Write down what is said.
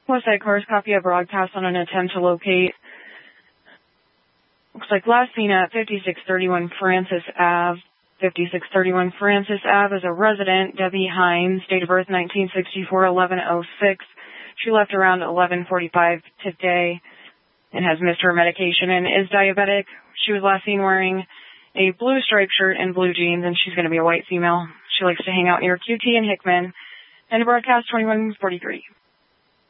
Westside Cars, copy a broadcast on an attempt to locate. Looks like last seen at 5631 Francis Ave. 5631 Francis Ave is a resident, Debbie Hines, date of birth 1964-1106. She left around 11:45 today and has missed her medication and is diabetic. She was last seen wearing a blue striped shirt and blue jeans, and she's going to be a white female. She likes to hang out near QT and Hickman. And broadcast 2143.